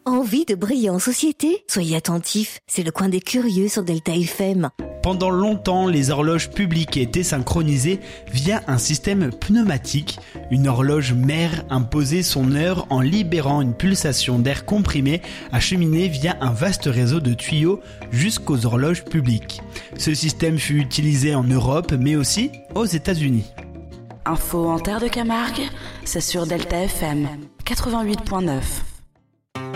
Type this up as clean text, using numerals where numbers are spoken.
Envie de briller en société? Soyez attentifs, c'est le coin des curieux sur Delta FM. Pendant longtemps, les horloges publiques étaient synchronisées via un système pneumatique. Une horloge mère imposait son heure en libérant une pulsation d'air comprimé acheminée via un vaste réseau de tuyaux jusqu'aux horloges publiques. Ce système fut utilisé en Europe, mais aussi aux États-Unis. Info en terre de Camargue, c'est sur Delta FM 88.9.